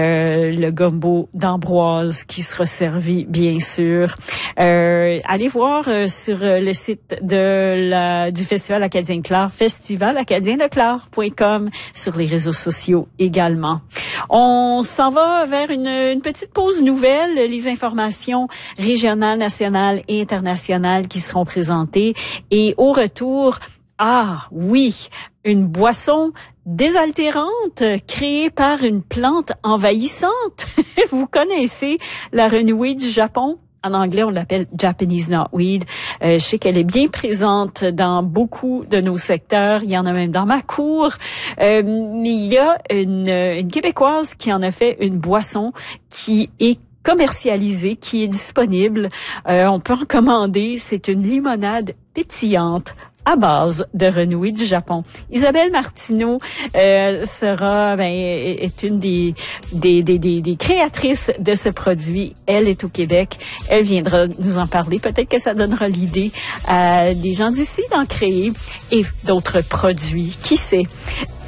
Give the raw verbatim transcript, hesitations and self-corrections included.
Euh, le gumbo d'Ambroise qui sera servi, bien sûr. Euh, allez voir euh, sur le site de la, du Festival acadien de Clare, festival acadien de clare point com, sur les réseaux sociaux également. On s'en va vers une, une petite pause nouvelle, les informations régionales, nationales et internationales qui seront présentées. Et au retour, ah oui, une boisson désaltérante créée par une plante envahissante. Vous connaissez la renouée du Japon? En anglais, on l'appelle Japanese knotweed. Euh, je sais qu'elle est bien présente dans beaucoup de nos secteurs. Il y en a même dans ma cour. Euh, mais il y a une, une Québécoise qui en a fait une boisson qui est commercialisée, qui est disponible. Euh, on peut en commander. C'est une limonade pétillante à base de renouée du Japon. Isabelle Martineau euh, sera ben, est une des, des des des des créatrices de ce produit. Elle est au Québec. Elle viendra nous en parler. Peut-être que ça donnera l'idée à des gens d'ici d'en créer et d'autres produits. Qui sait?